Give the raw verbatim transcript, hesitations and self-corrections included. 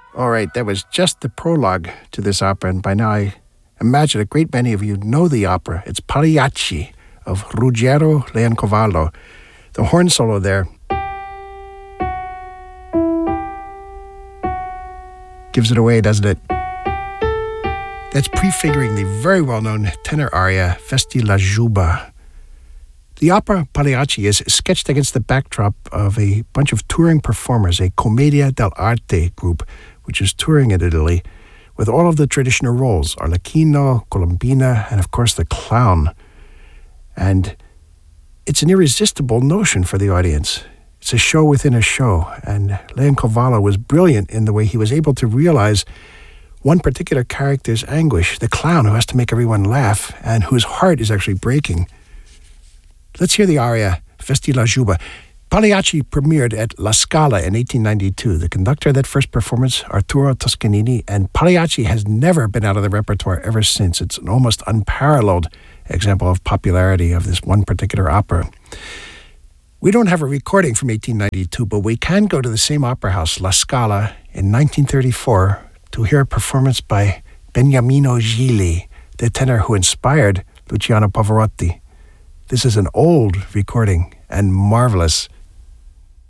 All right, that was just the prologue to this opera, and by now I imagine a great many of you know the opera. It's Pagliacci of Ruggiero Leoncavallo. The horn solo there gives it away, doesn't it? That's prefiguring the very well-known tenor aria, Festi la Giubba. The opera Pagliacci is sketched against the backdrop of a bunch of touring performers, a Commedia dell'arte group, which is touring in Italy, with all of the traditional roles, Arlecchino, Colombina, and of course the clown. And it's an irresistible notion for the audience. It's a show within a show, and Leoncavallo was brilliant in the way he was able to realize one particular character's anguish, the clown who has to make everyone laugh and whose heart is actually breaking. Let's hear the aria, Festi la Giubba. Pagliacci premiered at La Scala in eighteen ninety-two. The conductor of that first performance, Arturo Toscanini, and Pagliacci has never been out of the repertoire ever since. It's an almost unparalleled example of popularity of this one particular opera. We don't have a recording from eighteen ninety-two, but we can go to the same opera house, La Scala, in nineteen thirty-four to hear a performance by Beniamino Gigli, the tenor who inspired Luciano Pavarotti. This is an old recording and marvelous.